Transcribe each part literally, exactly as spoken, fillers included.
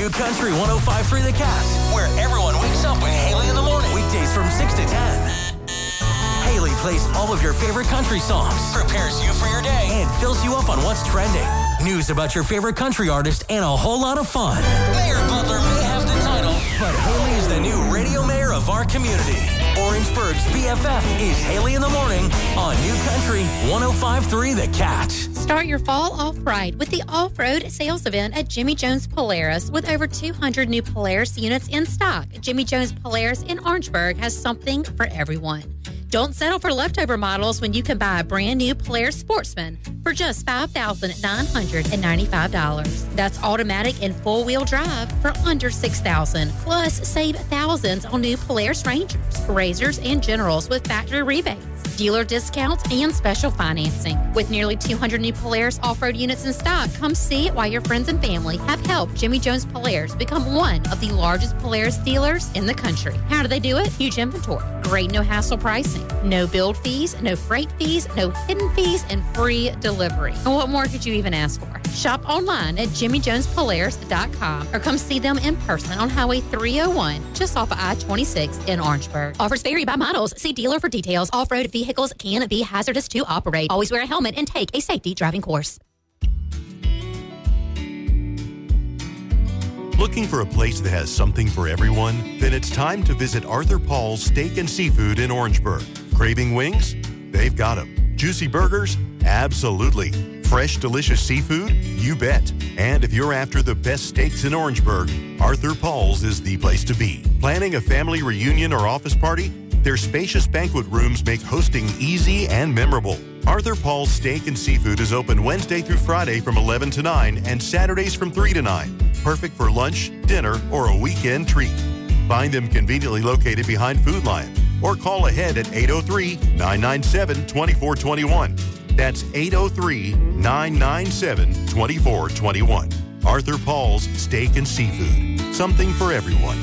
New Country one oh five point three The Cat, where everyone wakes up with Haley in the morning. Weekdays from six to ten. Haley plays all of your favorite country songs, prepares you for your day, and fills you up on what's trending. News about your favorite country artist and a whole lot of fun. Mayor Butler may have the title, but Haley is the new radio mayor of our community. Orangeburg's B F F is Haley in the morning on New Country one oh five point three The Cat. Start your fall off-ride with the off-road sales event at Jimmy Jones Polaris with over two hundred new Polaris units in stock. Jimmy Jones Polaris in Orangeburg has something for everyone. Don't settle for leftover models when you can buy a brand new Polaris Sportsman for just five thousand nine hundred ninety-five dollars. That's automatic and full-wheel drive for under six thousand dollars. Plus, save thousands on new Polaris Rangers, Razors, and Generals with factory rebates, dealer discounts, and special financing. With nearly two hundred new Polaris off-road units in stock, come see it while your friends and family have helped Jimmy Jones Polaris become one of the largest Polaris dealers in the country. How do they do it? Huge inventory, great no-hassle pricing, no build fees, no freight fees, no hidden fees, and free delivery. And what more could you even ask for? Shop online at jimmy jones polaris dot com or come see them in person on Highway three oh one, just off of I twenty-six in Orangeburg. Offers vary by models. See dealer for details. Off-road vehicles can be hazardous to operate. Always wear a helmet and take a safety driving course. Looking for a place that has something for everyone? Then it's time to visit Arthur Paul's Steak and Seafood in Orangeburg. Craving wings? They've got them. Juicy burgers? Absolutely. Fresh, delicious seafood? You bet. And if you're after the best steaks in Orangeburg, Arthur Paul's is the place to be. Planning a family reunion or office party? Their spacious banquet rooms make hosting easy and memorable. Arthur Paul's Steak and Seafood is open Wednesday through Friday from eleven to nine and Saturdays from three to nine. Perfect for lunch, dinner, or a weekend treat. Find them conveniently located behind Food Lion or call ahead at eight oh three, nine nine seven, two four two one. That's eight oh three, nine nine seven, two four two one. Arthur Paul's Steak and Seafood. Something for everyone.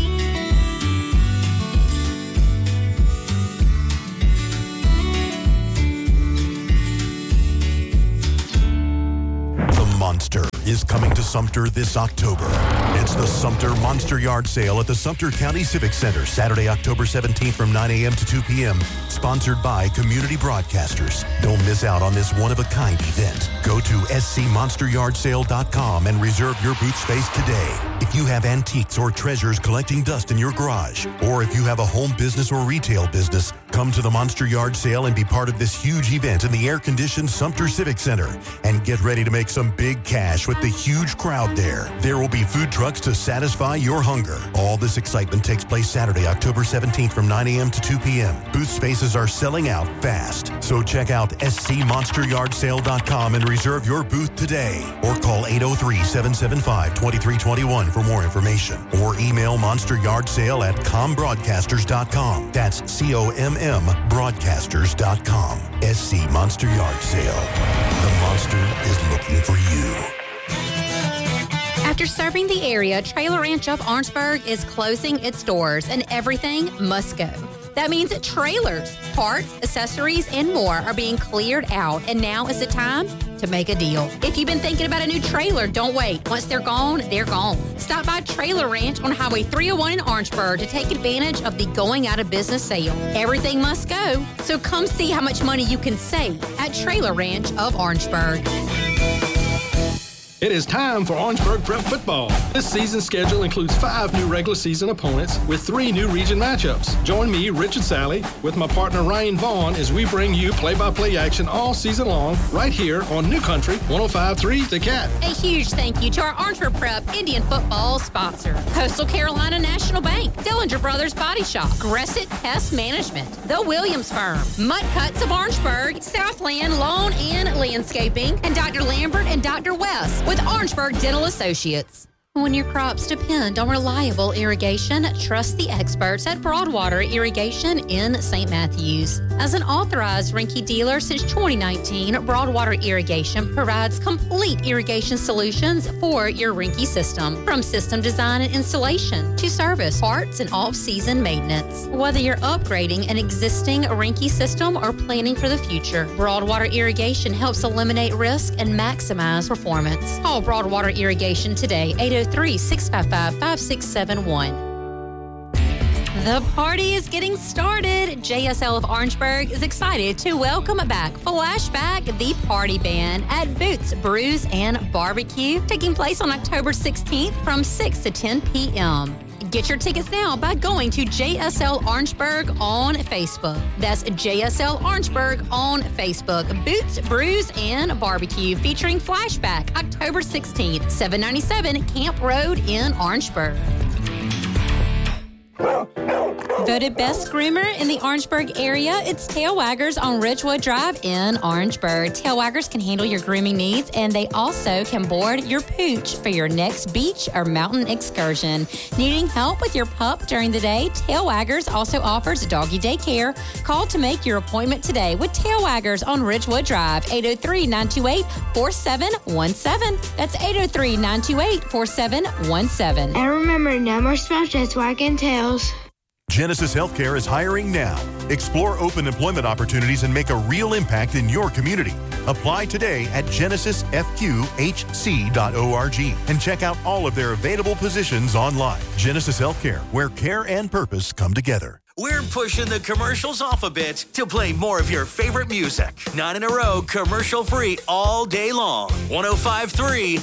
Monster is coming to Sumter this October. It's the Sumter Monster Yard Sale at the Sumter County Civic Center, Saturday, October seventeenth from nine a.m. to two p.m. Sponsored by Community Broadcasters. Don't miss out on this one-of-a-kind event. Go to s c monster yard sale dot com and reserve your booth space today. If you have antiques or treasures collecting dust in your garage, or if you have a home business or retail business, come to the Monster Yard Sale and be part of this huge event in the air-conditioned Sumter Civic Center. And get ready to make some big cash with the huge crowd there. There will be food trucks to satisfy your hunger. All this excitement takes place Saturday, October seventeenth from nine a.m. to two p.m. Booth spaces are selling out fast. So check out s c monster yard sale dot com and reserve your booth today. Or call eight oh three, seven seven five, two three two one for more information. Or email monsteryardsale at com broadcasters dot com. That's C O M M broadcasters dot com. S C Monster Yard Sale. The monster is looking for you. After serving the area, Trailer Ranch of Orangeburg is closing its doors and everything must go. That means trailers, parts, accessories, and more are being cleared out, and now is the time to make a deal. If you've been thinking about a new trailer, don't wait. Once they're gone, they're gone. Stop by Trailer Ranch on Highway three oh one in Orangeburg to take advantage of the going out of business sale. Everything must go, so come see how much money you can save at Trailer Ranch of Orangeburg. It is time for Orangeburg Prep football. This season's schedule includes five new regular season opponents with three new region matchups. Join me, Richard Sally, with my partner Ryan Vaughn as we bring you play-by-play action all season long right here on New Country one oh five point three The Cat. A huge thank you to our Orangeburg Prep Indian football sponsor, Coastal Carolina National Bank, Dillinger Brothers Body Shop, Gresset Pest Management, The Williams Firm, Mutt Cuts of Orangeburg, Southland Lawn and Landscaping, and Doctor Lambert and Doctor West with Orangeburg Dental Associates. When your crops depend on reliable irrigation, trust the experts at Broadwater Irrigation in Saint Matthews. As an authorized Rinky dealer since twenty nineteen, Broadwater Irrigation provides complete irrigation solutions for your Rinky system, from system design and installation to service, parts, and off-season maintenance. Whether you're upgrading an existing Rinky system or planning for the future, Broadwater Irrigation helps eliminate risk and maximize performance. Call Broadwater Irrigation today, eight oh three, six five five, five six seven one. The party is getting started. J S L of Orangeburg is excited to welcome back Flashback, the party band, at Boots, Brews, and Barbecue, taking place on October sixteenth from six to ten p.m. Get your tickets now by going to J S L Orangeburg on Facebook. That's J S L Orangeburg on Facebook. Boots, Brews, and Barbecue featuring Flashback, October sixteenth, seven ninety-seven Camp Road in Orangeburg. Voted best groomer in the Orangeburg area, it's Tail Waggers on Ridgewood Drive in Orangeburg. Tail Waggers can handle your grooming needs, and they also can board your pooch for your next beach or mountain excursion. Needing help with your pup during the day? Tail Waggers also offers doggy daycare. Call to make your appointment today with Tail Waggers on Ridgewood Drive, eight oh three, nine two eight, four seven one seven. That's eight oh three, nine two eight, four seven one seven. And remember, no more spouses wagging tails. Genesis Healthcare is hiring now. Explore open employment opportunities and make a real impact in your community. Apply today at genesis f q h c dot org and check out all of their available positions online. Genesis Healthcare, where care and purpose come together. We're pushing the commercials off a bit to play more of your favorite music. Nine in a row, commercial free all day long. one oh five point three